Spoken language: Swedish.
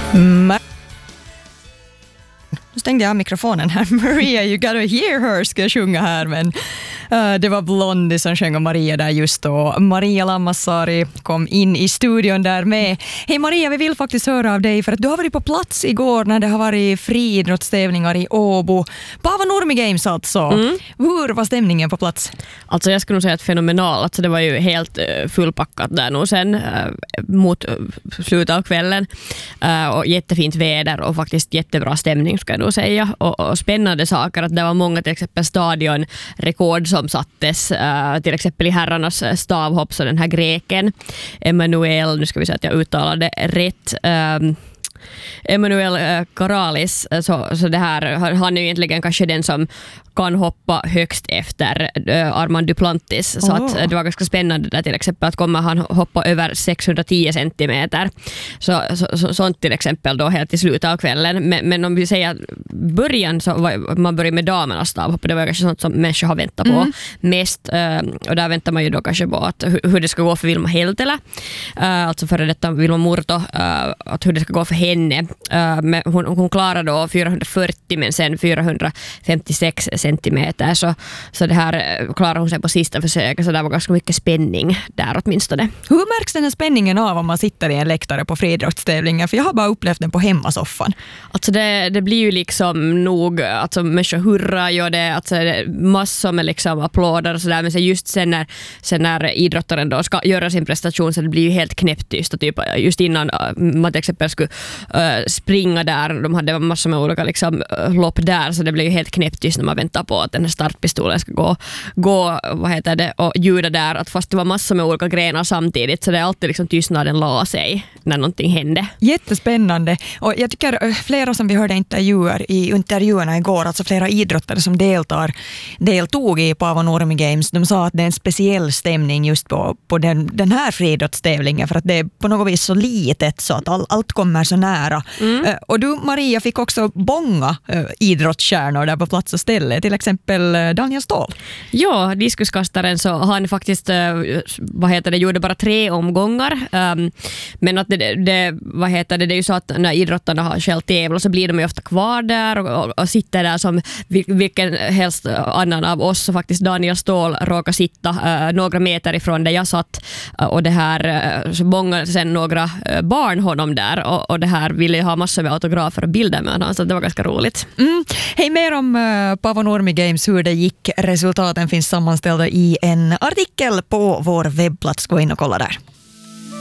Nu stängde jag mikrofonen här. Maria, you gotta hear her ska jag sjunga här. Men det var Blondie som sjöng och Maria där just då. Maria Lammassaari kom in i studion där med. Hej Maria, vi vill faktiskt höra av dig för att du har varit på plats igår när det har varit friidrottstävlingar i Åbo. Paavo Nurmi Games alltså. Hur var stämningen på plats? Alltså jag skulle nog säga att fenomenal. Alltså det var ju helt fullpackat där nog sen mot slutet av kvällen. Och jättefint väder och faktiskt jättebra stämning ska jag nog säga. Och spännande saker. Att det var många till exempel stadionrekord som sattes. Till exempel i herrarnas stavhopp så den här greken Emanuel, nu ska vi säga att jag uttalade rätt. Emanuel Karalis, så det här, han är ju egentligen kanske den som kan hoppa högst efter Armand Duplantis. Så att det var ganska spännande där till exempel att kommer han hoppa över 610 centimeter. Sånt till exempel då helt i slutet av kvällen. Men om vi säger början så var man började med damernas stavhopp. Det var kanske sånt som människor har väntat på mest. Och där väntar man ju då kanske på att hur det ska gå för Vilma Heltela. Alltså före detta Vilma Murto. Att hur det ska gå för henne. Men hon klarade då 440 men sen 456 centimeter. Så det här klarar hon sig på sista försöket. Så det var ganska mycket spänning där åtminstone. Hur märks den här spänningen av om man sitter i en läktare på friidrottstävlingar? För jag har bara upplevt den på hemmasoffan. Alltså det blir ju liksom nog, alltså människor hurrar ju det, alltså massor med liksom applåder och sådär, men så just sen när idrottaren då ska göra sin prestation så det blir ju helt knäpptyst och typ just innan man till exempel skulle springa där, de hade massor med olika liksom lopp där, så det blev ju helt knäpptyst när man väntar på att den här startpistolen ska gå vad heter det, och ljuda där, att fast det var massor med olika grenar samtidigt, så det är alltid liksom tystnaden la sig när någonting hände. Jättespännande, och jag tycker flera som vi hörde i intervjuerna igår, alltså flera idrottare som deltog i Paavo Nurmi Games, de sa att det är en speciell stämning just på den här friidrottstävlingen, för att det är på något vis så litet så att allt kommer så nära. Och du Maria fick också bånga idrottskärnor där på plats och ställe, till exempel Daniel Ståhl. Ja, diskuskastaren, så han faktiskt gjorde bara 3 omgångar, men att det är ju så att när idrottarna har själv tävlat så blir de ju ofta kvar där och sitter där som vilken helst annan av oss, så faktiskt Daniel Ståhl råkar sitta några meter ifrån där jag satt, och det här så många sen några barn honom där och det här ville ha massor med autografer och bilder med honom, så det var ganska roligt. Hej, mer om Paavo Nurmi Games, hur det gick. Resultaten finns sammanställda i en artikel på vår webbplats. Gå in och kolla där.